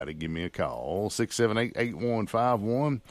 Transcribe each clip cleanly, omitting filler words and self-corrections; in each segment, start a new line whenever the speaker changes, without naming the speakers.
Give me a call, 678-8151,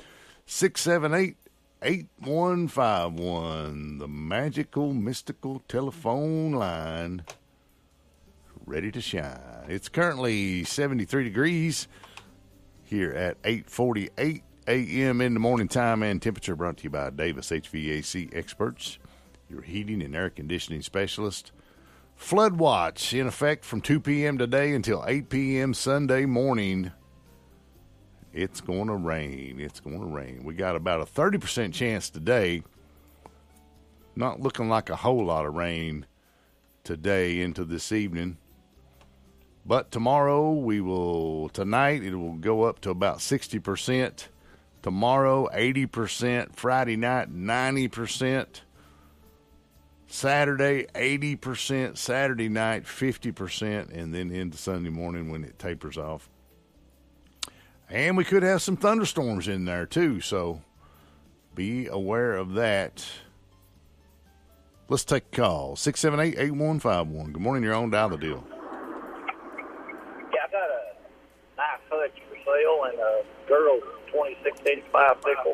678-8151, the magical, mystical telephone line, ready to shine. It's currently 73 degrees here at 8:48 a.m. in the morning time, and temperature brought to you by Davis HVAC Experts, your heating and air conditioning specialist. Flood watch in effect from 2 p.m. today until 8 p.m. Sunday morning. It's going to rain. It's going to rain. We got about a 30% chance today. Not looking like a whole lot of rain today into this evening. But tomorrow tonight it will go up to about 60%. Tomorrow, 80%. Friday night, 90%. Saturday, 80%. Saturday night, 50%. And then into Sunday morning when it tapers off. And we could have some thunderstorms in there, too. So be aware of that. Let's take a call. 678-8151. Good morning. You're on Dial the Deal.
Yeah, I got a nice hutch for sale and a girl's 2685 pickle.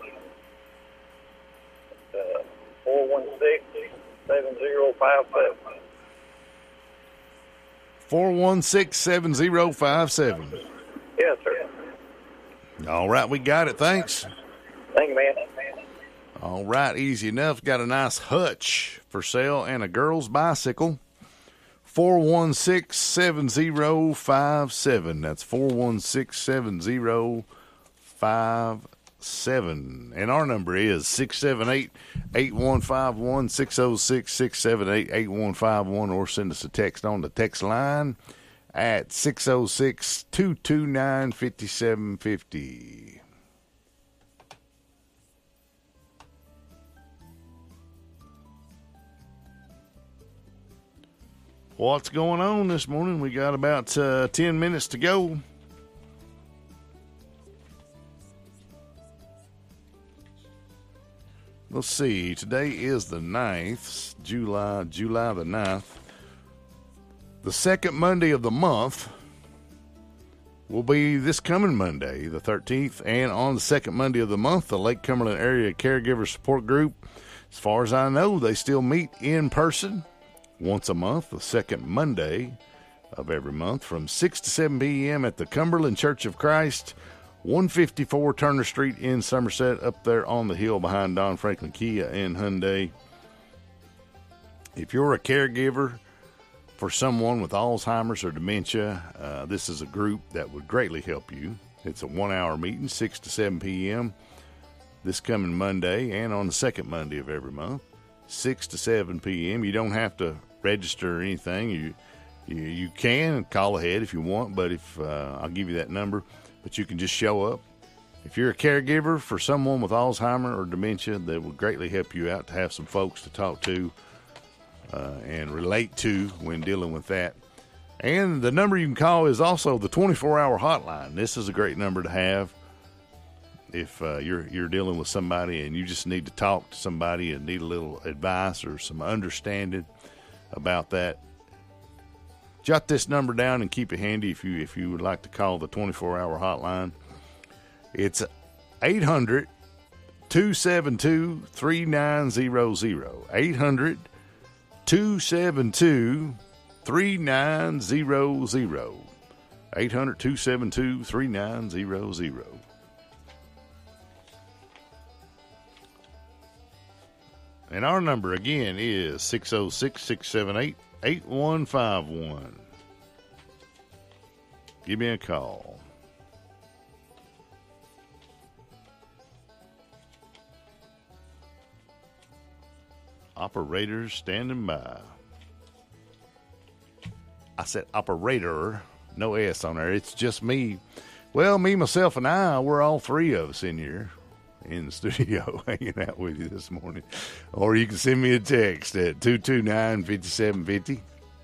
416-7057.
416-7057.
Yes, sir.
All right, we got it. Thanks.
Thank you, man.
All right, easy enough. Got a nice hutch for sale and a girl's bicycle. 416-7057. That's 416-7057. And our number is 678-8151, 606-678-8151, or send us a text on the text line at 606-229-5750. What's going on this morning? We got about 10 minutes to go. Let's see. Today is the 9th, July the 9th. The second Monday of the month will be this coming Monday, the 13th. And on the second Monday of the month, the Lake Cumberland Area Caregiver Support Group, as far as I know, they still meet in person once a month, the second Monday of every month, from 6 to 7 p.m. at the Cumberland Church of Christ, 154 Turner Street in Somerset, up there on the hill behind Don Franklin Kia and Hyundai. If you're a caregiver for someone with Alzheimer's or dementia, this is a group that would greatly help you. It's a 1-hour meeting, 6 to 7 p.m. this coming Monday, and on the second Monday of every month, 6 to 7 p.m. You don't have to register or anything. You can call ahead if you want, but if I'll give you that number, but you can just show up. If you're a caregiver for someone with Alzheimer's or dementia, that will greatly help you out to have some folks to talk to and relate to when dealing with that. And the number you can call is also the 24-hour hotline. This is a great number to have if you're dealing with somebody and you just need to talk to somebody and need a little advice or some understanding about that. Jot this number down and keep it handy if you would like to call the 24-hour hotline. It's 800-272-3900. 800-272-3900. 800-272-3900. And our number again is 606-678-8151. Give me a call. Operators standing by. I said operator, no S on there. It's just me. Well, me, myself, and I, we're all three of us in here in the studio hanging out with you this morning. Or you can send me a text at 229-5750.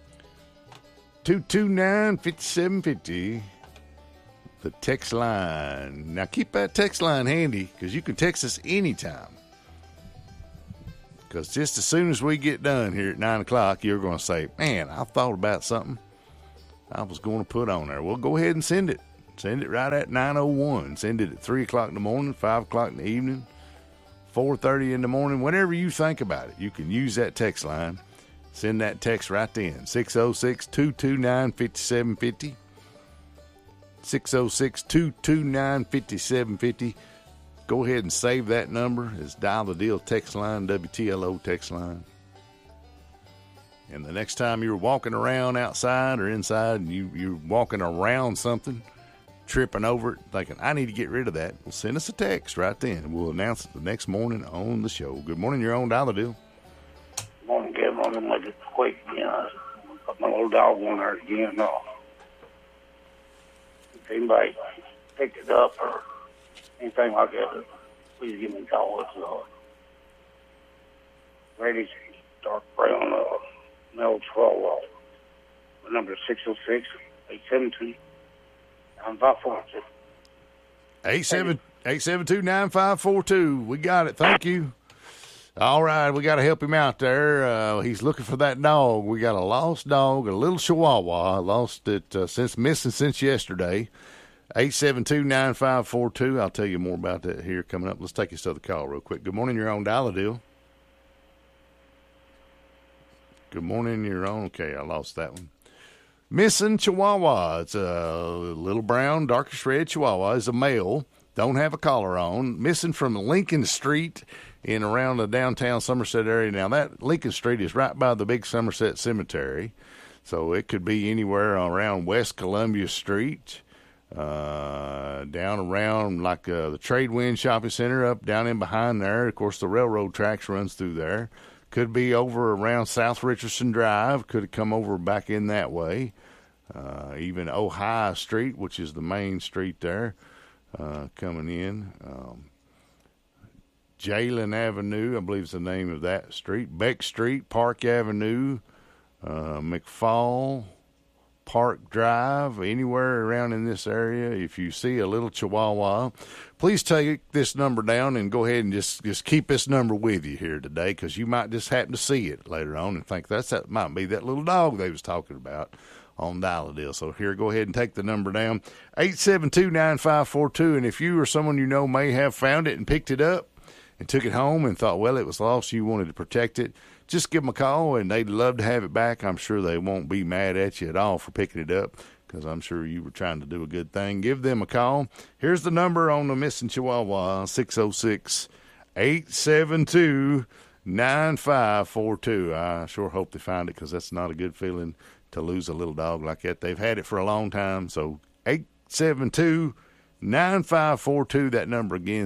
229-5750. The text line. Now, keep that text line handy because you can text us anytime. Because just as soon as we get done here at 9 o'clock, you're going to say, man, I thought about something I was going to put on there. Well, go ahead and send it. Send it right at 9:01. Send it at 3 o'clock in the morning, 5 o'clock in the evening, 4:30 in the morning, whenever you think about it. You can use that text line. Send that text right then, 606-229-5750. 606-229-5750. Go ahead and save that number. It's Dial the Deal text line, WTLO text line. And the next time you're walking around outside or inside and you're walking around something, tripping over it, thinking, I need to get rid of that, well, send us a text right then. We'll announce it the next morning on the show. Good morning, you're on Dial the Deal.
Morning, Kevin. I'm going to make it quick. Put my little dog on there again. If anybody picked it up or anything like that, please give me a call. It's reddish, dark brown, male chihuahua. The number is 606-872-9542.
872-9542. We got it. Thank you. All right, we got to help him out there. He's looking for that dog. We got a lost dog, a little chihuahua. Lost it missing since yesterday. 872-9542. I'll tell you more about that here coming up. Let's take this other call real quick. Good morning, you're on Dial the Deal. Good morning, you're on. Okay, I lost that one. Missing chihuahua. It's a little brown, darkish red chihuahua. It's a male. Don't have a collar on. Missing from Lincoln Street in around the downtown Somerset area. Now, that Lincoln Street is right by the big Somerset Cemetery, so it could be anywhere around West Columbia Street, down around like the Tradewind Shopping Center, up down in behind there. Of course, the railroad tracks runs through there. Could be over around South Richardson Drive. Could have come over back in that way. Even Ohio Street, which is the main street there, coming in. Jalen Avenue, I believe is the name of that street. Beck Street, Park Avenue, McFall, Park Drive, anywhere around in this area. If you see a little chihuahua, please take this number down and go ahead and just keep this number with you here today, because you might just happen to see it later on and think that might be that little dog they was talking about on Dial a Deal. So here, go ahead and take the number down, 872-9542. And if you or someone you know may have found it and picked it up and took it home and thought, well, it was lost, you wanted to protect it, just give them a call, and they'd love to have it back. I'm sure they won't be mad at you at all for picking it up, because I'm sure you were trying to do a good thing. Give them a call. Here's the number on the missing chihuahua, 606-872-9542. I sure hope they find it, because that's not a good feeling to lose a little dog like that. They've had it for a long time. So 872-9542, that number again,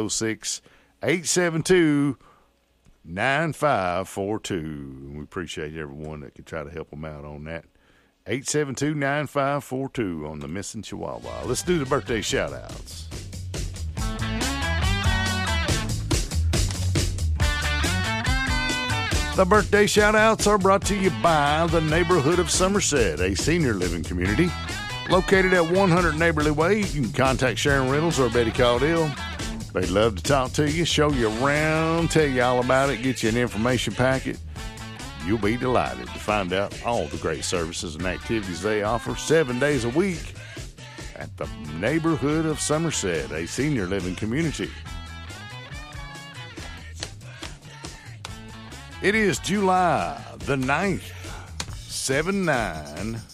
606-872-9542. We appreciate everyone that could try to help them out on that. 872-9542 on the missing chihuahua. Let's do the birthday shout-outs. The birthday shout-outs are brought to you by the Neighborhood of Somerset, a senior living community located at 100 Neighborly Way. You can contact Sharon Reynolds or Betty Caudill. They'd love to talk to you, show you around, tell you all about it, get you an information packet. You'll be delighted to find out all the great services and activities they offer 7 days a week at the Neighborhood of Somerset, a senior living community. It is July the 9th, 7-9.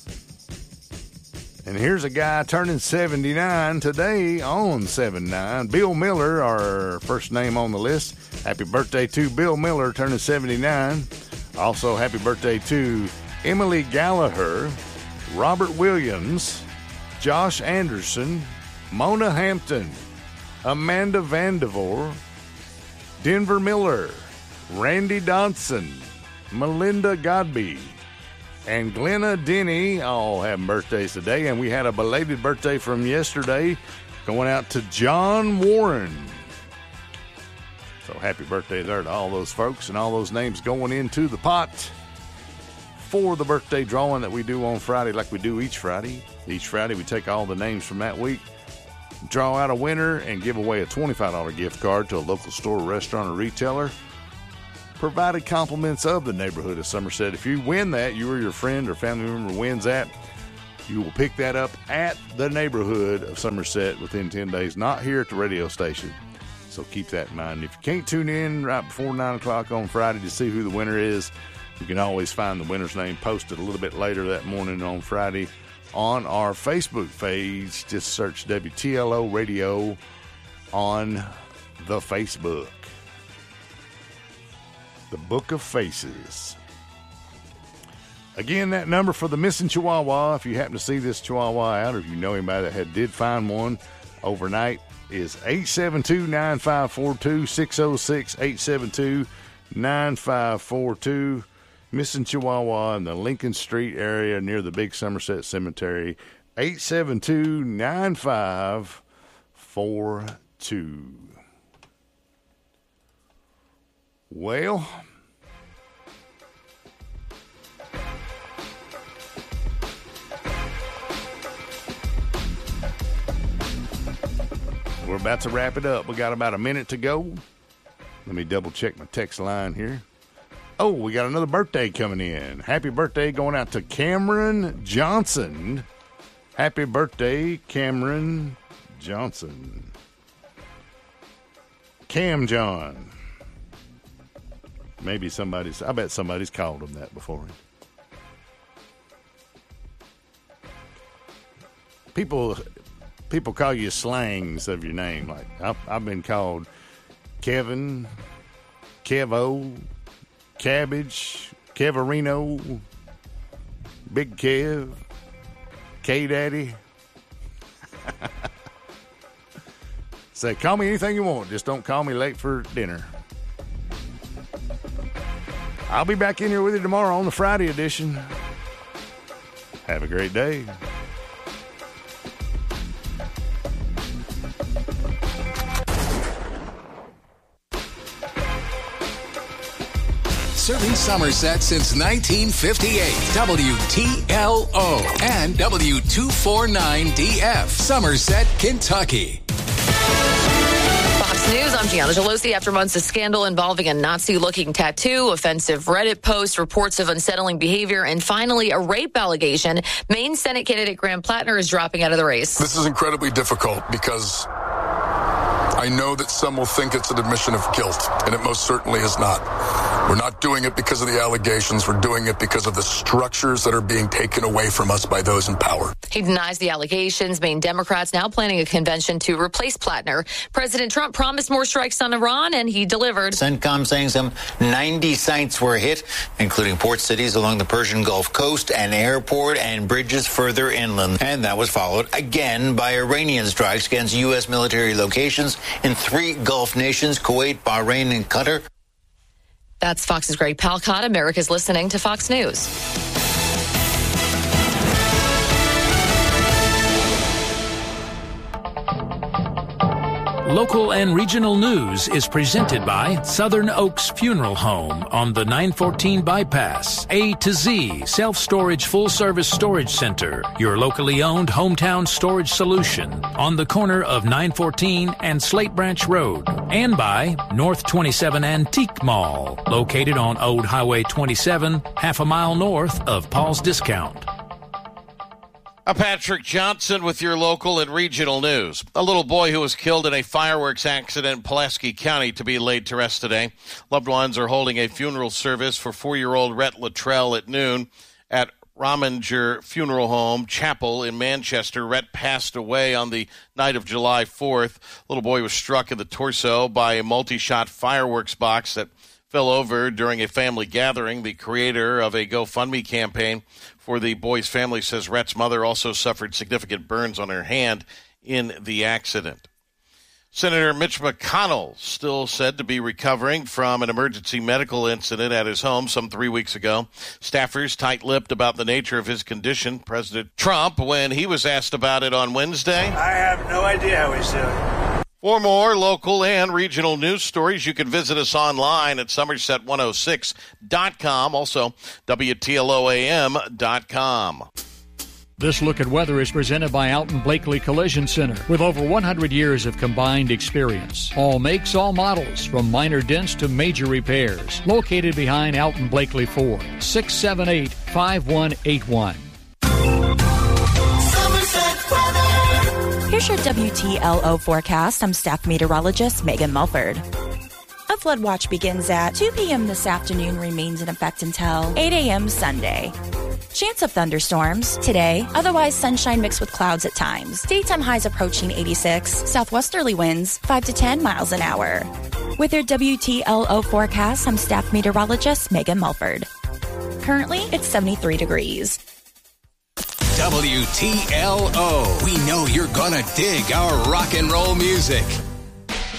And here's a guy turning 79 today on 7-9. Bill Miller, our first name on the list. Happy birthday to Bill Miller, turning 79. Also, happy birthday to Emily Gallagher, Robert Williams, Josh Anderson, Mona Hampton, Amanda Vandevoor, Denver Miller, Randy Dodson, Melinda Godby, and Glenna Denny all having birthdays today. And we had a belated birthday from yesterday going out to John Warren. So happy birthday there to all those folks and all those names going into the pot for the birthday drawing that we do on Friday, like we do each Friday. Each Friday we take all the names from that week, draw out a winner, and give away a $25 gift card to a local store, restaurant, or retailer, provided compliments of the Neighborhood of Somerset. If you win that, you or your friend or family member wins that, You will pick that up at the neighborhood of Somerset within 10 days, not here at the radio station. So keep that in mind. If you can't tune in right before 9 o'clock on Friday to see who the winner is, you can always find the winner's name posted a little bit later that morning on Friday on our Facebook page. Just search WTLO Radio on the Facebook. The Book of Faces. Again, that number for the missing Chihuahua, if you happen to see this Chihuahua out, or if you know anybody that did find one overnight, is 872-9542, 606-872-9542. Missing Chihuahua in the Lincoln Street area near the big Somerset Cemetery, 872-9542. Well, we're about to wrap it up. We got about a minute to go. Let me double check my text line here. Oh, we got another birthday coming in. Happy birthday going out to Cameron Johnson. Happy birthday, Cameron Johnson. Cam John. Maybe I bet somebody's called him that before. People call you slangs of your name. Like I've been called Kevin, Kevo, Cabbage, Keverino, Big Kev, K-Daddy. Say, call me anything you want. Just don't call me late for dinner. I'll be back in here with you tomorrow on the Friday edition. Have a great day.
Serving Somerset since 1958. WTLO and W249DF. Somerset, Kentucky.
Fox News, I'm Gianna Gelosi. After months of scandal involving a Nazi-looking tattoo, offensive Reddit posts, reports of unsettling behavior, and finally a rape allegation, Maine Senate candidate Graham Plattner is dropping out of the race.
This is incredibly difficult because I know that some will think it's an admission of guilt, and it most certainly is not. We're not doing it because of the allegations. We're doing it because of the structures that are being taken away from us by those in power.
He denies the allegations. Maine Democrats now planning a convention to replace Plattner. President Trump promised more strikes on Iran, and he delivered.
CENTCOM saying some 90 sites were hit, including port cities along the Persian Gulf coast, an airport, and bridges further inland. And that was followed again by Iranian strikes against U.S. military locations in 3 Gulf nations, Kuwait, Bahrain, and Qatar.
That's Fox's Greg Palcott. America's listening to Fox News.
Local and regional news is presented by Southern Oaks Funeral Home on the 914 bypass. A to Z Self-Storage Full-Service Storage Center, your locally owned hometown storage solution on the corner of 914 and Slate Branch Road. And by North 27 Antique Mall, located on Old Highway 27, half a mile north of Paul's Discount.
Patrick Johnson with your local and regional news. A little boy who was killed in a fireworks accident in Pulaski County to be laid to rest today. Loved ones are holding a funeral service for 4-year-old Rhett Luttrell at noon at Rominger Funeral Home Chapel in Manchester. Rhett passed away on the night of July 4th. Little boy was struck in the torso by a multi-shot fireworks box that fell over during a family gathering. The creator of a GoFundMe campaign for the boy's family says Rhett's mother also suffered significant burns on her hand in the accident. Senator Mitch McConnell still said to be recovering from an emergency medical incident at his home some 3 weeks ago. Staffers tight-lipped about the nature of his condition. President Trump, when he was asked about it on Wednesday,
I have no idea how he's doing.
For more local and regional news stories, you can visit us online at Somerset106.com, also WTLOAM.com.
This look at weather is presented by Alton Blakely Collision Center with over 100 years of combined experience. All makes, all models, from minor dents to major repairs. Located behind Alton Blakely Ford, 678-5181.
Here's your WTLO forecast. I'm staff meteorologist Megan Mulford. A flood watch begins at 2 p.m. this afternoon, remains in effect until 8 a.m. Sunday. Chance of thunderstorms today, otherwise sunshine mixed with clouds at times. Daytime highs approaching 86, southwesterly winds 5 to 10 miles an hour. With your WTLO forecast, I'm staff meteorologist Megan Mulford. Currently, it's 73 degrees.
WTLO. We know you're gonna dig our rock and roll music.